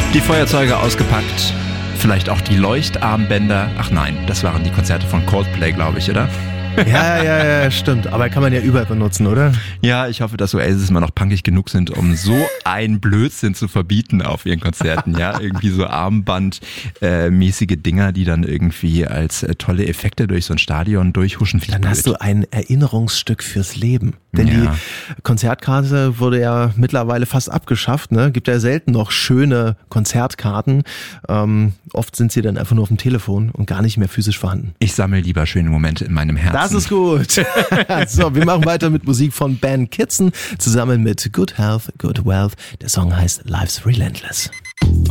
Die Feuerzeuge ausgepackt, vielleicht auch die Leuchtarmbänder. Ach nein, das waren die Konzerte von Coldplay, glaube ich, oder? Ja, stimmt. Aber kann man ja überall benutzen, oder? Ja, ich hoffe, dass Oasis mal noch punkig genug sind, um so einen Blödsinn zu verbieten auf ihren Konzerten. Ja, irgendwie so Armband-mäßige Dinger, die dann irgendwie als tolle Effekte durch so ein Stadion durchhuschen. Dann hast du ein Erinnerungsstück fürs Leben. Denn Ja. die Konzertkarte wurde ja mittlerweile fast abgeschafft. Ne? Gibt ja selten noch schöne Konzertkarten. Oft sind sie dann einfach nur auf dem Telefon und gar nicht mehr physisch vorhanden. Ich sammle lieber schöne Momente in meinem Herzen. Das ist gut. So, wir machen weiter mit Musik von Ben Kitson zusammen mit Good Health, Good Wealth. Der Song heißt Life's Relentless.